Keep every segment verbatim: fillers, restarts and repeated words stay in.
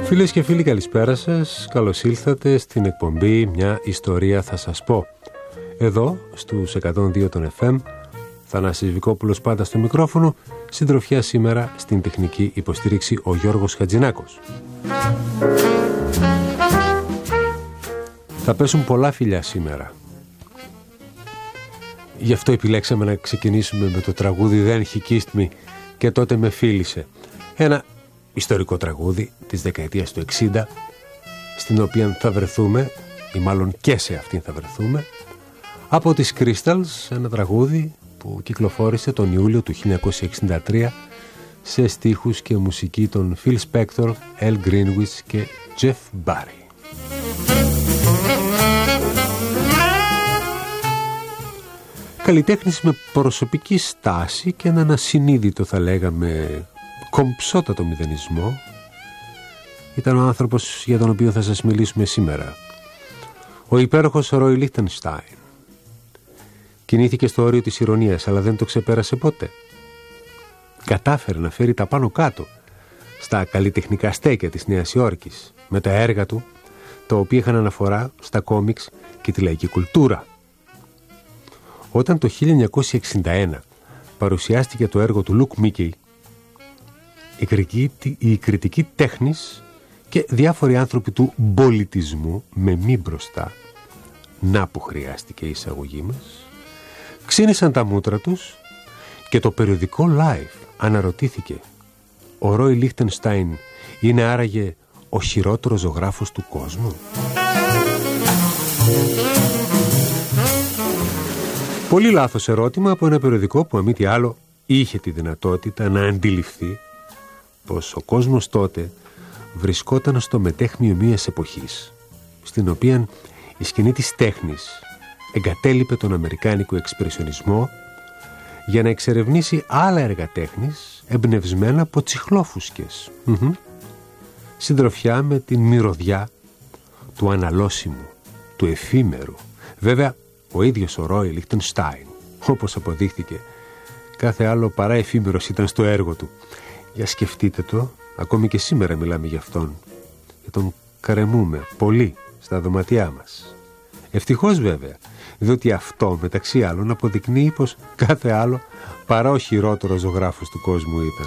Φίλες και φίλοι, καλησπέρα σας. Καλώς ήλθατε στην εκπομπή «Μια ιστορία θα σας πω». Εδώ, στους εκατόν δύο των εφ εμ, Θανάσης Βικόπουλος πάντα στο μικρόφωνο, συντροφιά σήμερα στην τεχνική υποστήριξη ο Γιώργος Χατζηνάκος. Θα πέσουν πολλά φιλιά σήμερα. Γι' αυτό επιλέξαμε να ξεκινήσουμε με το τραγούδι «Δεν χικίστμη και τότε με φίλησε». Ένα ιστορικό τραγούδι της δεκαετίας του εξήντα, στην οποία θα βρεθούμε, ή μάλλον και σε αυτήν θα βρεθούμε, από τις Crystals, ένα τραγούδι που κυκλοφόρησε τον Ιούλιο του χίλια εννιακόσια εξήντα τρία σε στίχους και μουσική των Phil Spector, Al Greenwich και Jeff Barry. Καλλιτέχνης με προσωπική στάση και έναν ασυνείδητο, θα λέγαμε, κομψότατο μηδενισμό, ήταν ο άνθρωπος για τον οποίο θα σας μιλήσουμε σήμερα. Ο υπέροχος Ρόι Λίχτενστάιν. Κινήθηκε στο όριο της ηρωνίας, αλλά δεν το ξεπέρασε ποτέ. Κατάφερε να φέρει τα πάνω κάτω στα καλλιτεχνικά στέκια της Νέας Υόρκης με τα έργα του, τα οποία είχαν αναφορά στα κόμιξ και τη λαϊκή κουλτούρα. Όταν το χίλια εννιακόσια εξήντα ένα παρουσιάστηκε το έργο του Λουκ Μίκεϊ, η κριτική, η κριτική τέχνης και διάφοροι άνθρωποι του πολιτισμού με μη μπροστά, να που χρειάστηκε η εισαγωγή μας, ξύνησαν τα μούτρα τους και το περιοδικό Life αναρωτήθηκε: ο Ρόι Λίχτενστάιν είναι άραγε ο χειρότερος ζωγράφος του κόσμου? Πολύ λάθος ερώτημα από ένα περιοδικό που, αν μη τι άλλο, είχε τη δυνατότητα να αντιληφθεί πως ο κόσμος τότε βρισκόταν στο μετέχμιο μιας εποχής, στην οποία η σκηνή της τέχνης εγκατέλειπε τον αμερικάνικο εξπρεσιονισμό για να εξερευνήσει άλλα έργα τέχνης εμπνευσμένα από τσιχλόφουσκες. Mm-hmm. Συντροφιά με την μυρωδιά του αναλώσιμου, του εφήμερου. Βέβαια, ο ίδιος ο Ρόι Λίχτενστάιν, όπως αποδείχθηκε, κάθε άλλο παρά εφήμερος ήταν στο έργο του. Για σκεφτείτε το, ακόμη και σήμερα μιλάμε για αυτόν και τον καρεμούμε πολύ στα δωματιά μας. Ευτυχώς βέβαια, διότι αυτό μεταξύ άλλων αποδεικνύει πως κάθε άλλο παρά ο χειρότερος ζωγράφος του κόσμου ήταν.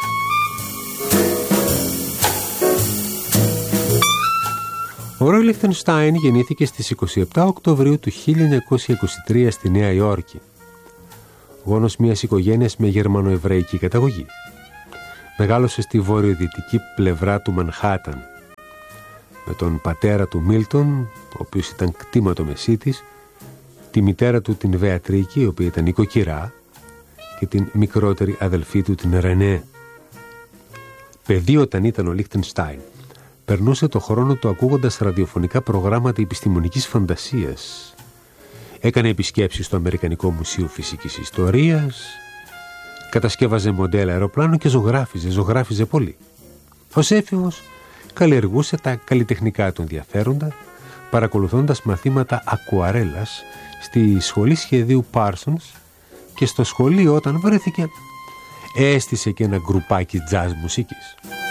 Ο Ρόι Λίχτενστάιν γεννήθηκε στις είκοσι επτά Οκτωβρίου του χίλια εννιακόσια είκοσι τρία στη Νέα Υόρκη, γόνος μιας οικογένειας με γερμανοεβραϊκή καταγωγή. Μεγάλωσε στη βορειοδυτική πλευρά του Μανχάταν με τον πατέρα του Μίλτον, ο οποίος ήταν κτήματο μεσίτης, τη μητέρα του την Βεατρίκη, η οποία ήταν νοικοκυρά, και την μικρότερη αδελφή του την Ρενέ. Παιδί όταν ήταν ο Λίχτενστάιν, περνούσε το χρόνο του ακούγοντας ραδιοφωνικά προγράμματα επιστημονικής φαντασίας. Έκανε επισκέψεις στο Αμερικανικό Μουσείο Φυσικής Ιστορίας, κατασκεύαζε μοντέλα αεροπλάνων και ζωγράφιζε, ζωγράφιζε πολύ. Ως έφηβος καλλιεργούσε τα καλλιτεχνικά του ενδιαφέροντα, παρακολουθώντας μαθήματα ακουαρέλας στη σχολή σχεδίου Parsons, και στο σχολείο, όταν βρέθηκε, έστησε και ένα γκρουπάκι τζάζ μουσικής.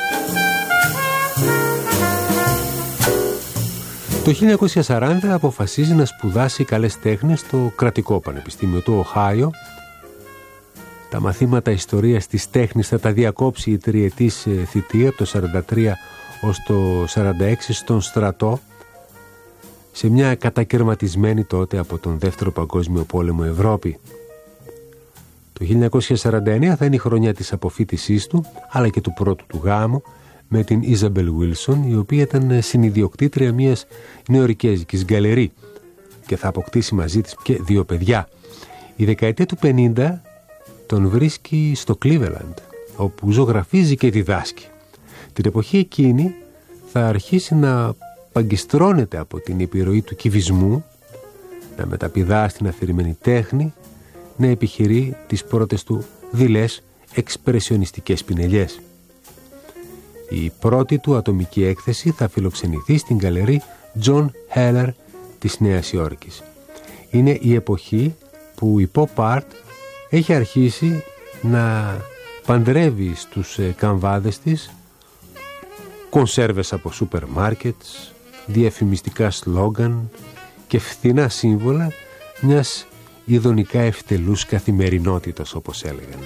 Το χίλια εννιακόσια σαράντα αποφασίζει να σπουδάσει καλές τέχνες στο κρατικό πανεπιστήμιο του Οχάιο. Τα μαθήματα ιστορίας της τέχνης θα τα διακόψει η τριετής θητεία από το σαράντα τρία ως το σαράντα έξι στον στρατό, σε μια κατακαιρματισμένη τότε από τον Δεύτερο Παγκόσμιο Πόλεμο Ευρώπη. Το χίλια εννιακόσια σαράντα εννέα θα είναι η χρονιά της αποφοίτησής του, αλλά και του πρώτου του γάμου με την Ιζαμπέλ Βίλσον, η οποία ήταν συνιδιοκτήτρια μιας νεοερικέζικης γκαλερί και θα αποκτήσει μαζί της και δύο παιδιά. Η δεκαετία του πενήντα τον βρίσκει στο Cleveland, όπου ζωγραφίζει και διδάσκει. Την εποχή εκείνη θα αρχίσει να παγκιστρώνεται από την επιρροή του κυβισμού, να μεταπηδά στην αφηρημένη τέχνη, να επιχειρεί τις πρώτες του δειλές εξπρεσιονιστικές πινελιές. Η πρώτη του ατομική έκθεση θα φιλοξενηθεί στην γκαλερί John Heller της Νέας Υόρκης. Είναι η εποχή που η pop art έχει αρχίσει να παντρεύει στους καμβάδες της κονσέρβες από σούπερ μάρκετς, διαφημιστικά σλόγγαν και φθηνά σύμβολα μιας ειδονικά ευτελούς καθημερινότητας, όπως έλεγαν.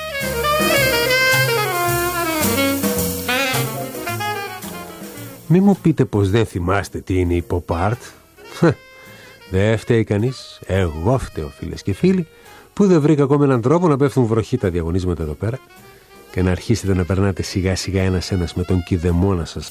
Μη μου πείτε πως δεν θυμάστε τι είναι η pop art. Δεν φταίει κανείς. Εγώ φταίω, φίλες και φίλοι, που δεν βρήκα ακόμα έναν τρόπο να πέφτουν βροχή τα διαγωνίσματα εδώ πέρα και να αρχίσετε να περνάτε σιγά σιγά ένας ένας με τον κηδεμόνα σας.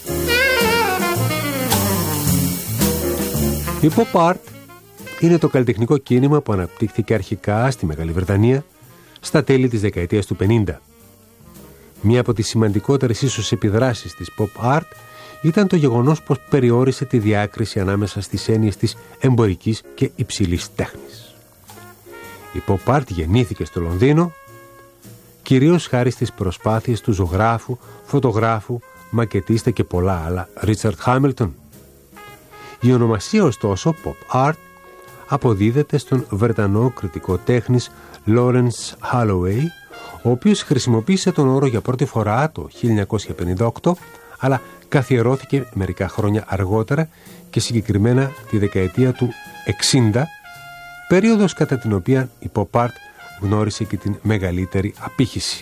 Η pop art είναι το καλλιτεχνικό κίνημα που αναπτύχθηκε αρχικά στη Μεγάλη Βρετανία στα τέλη της δεκαετίας του πενήντα. Μία από τις σημαντικότερες ίσως επιδράσεις της pop art ήταν το γεγονός πως περιόρισε τη διάκριση ανάμεσα στις έννοιες της εμπορικής και υψηλής τέχνης. Η pop art γεννήθηκε στο Λονδίνο κυρίως χάρη στις προσπάθειες του ζωγράφου, φωτογράφου, μακετίστα και πολλά άλλα Ρίτσαρντ Χάμιλτον. Η ονομασία ωστόσο pop art αποδίδεται στον Βρετανό κριτικό τέχνης Lawrence Holloway, ο οποίος χρησιμοποίησε τον όρο για πρώτη φορά το χίλια εννιακόσια πενήντα οκτώ, αλλά καθιερώθηκε μερικά χρόνια αργότερα και συγκεκριμένα τη δεκαετία του εξήντα, περίοδος κατά την οποία η pop art γνώρισε και την μεγαλύτερη απήχηση.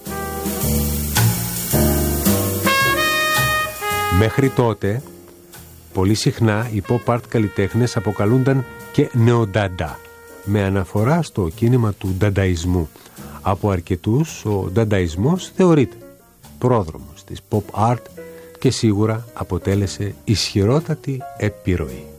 Μέχρι τότε, πολύ συχνά οι pop art καλλιτέχνες αποκαλούνταν και νεονταντά, με αναφορά στο κίνημα του ντανταϊσμού. Από αρκετούς ο ντανταϊσμός θεωρείται πρόδρομος της pop art και σίγουρα αποτέλεσε ισχυρότατη επιρροή.